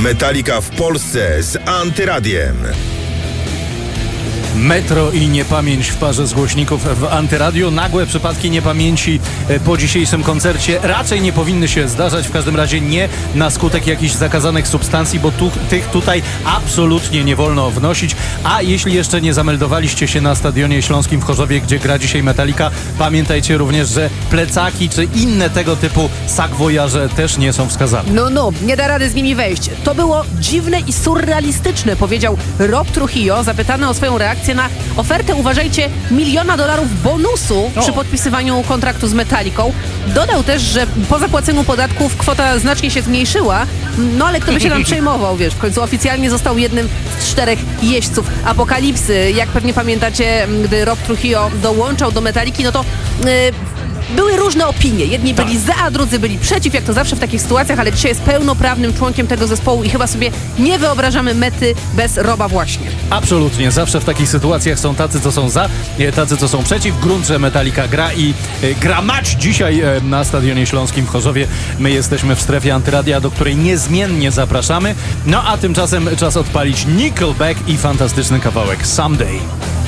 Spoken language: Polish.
Metallica w Polsce z Antyradiem. Metro i niepamięć w parze z głośników w Antyradiu. Nagłe przypadki niepamięci po dzisiejszym koncercie raczej nie powinny się zdarzać, w każdym razie nie na skutek jakichś zakazanych substancji, bo tych tutaj absolutnie nie wolno wnosić. A jeśli jeszcze nie zameldowaliście się na Stadionie Śląskim w Chorzowie, gdzie gra dzisiaj Metallica, pamiętajcie również, że plecaki czy inne tego typu sakwojaże też nie są wskazane. No, nie da rady z nimi wejść. To było dziwne i surrealistyczne, powiedział Rob Trujillo, zapytany o swoją reakcję na ofertę, uważajcie, $1 milion bonusu przy podpisywaniu kontraktu z Metallicą. Dodał też, że po zapłaceniu podatków kwota znacznie się zmniejszyła, no ale kto by się tam przejmował, wiesz, w końcu oficjalnie został jednym z 4 jeźdźców Apokalipsy. Jak pewnie pamiętacie, gdy Rob Trujillo dołączał do Metalliki, no to były różne opinie. Jedni byli za, a drudzy byli przeciw, jak to zawsze w takich sytuacjach, ale dzisiaj jest pełnoprawnym członkiem tego zespołu i chyba sobie nie wyobrażamy mety bez Roba właśnie. Absolutnie. Zawsze w takich sytuacjach są tacy, co są za, tacy, co są przeciw. W gruncie Metallica gra i gra mecz dzisiaj na Stadionie Śląskim w Chorzowie. My jesteśmy w strefie Antyradia, do której niezmiennie zapraszamy. No a tymczasem czas odpalić Nickelback i fantastyczny kawałek Someday.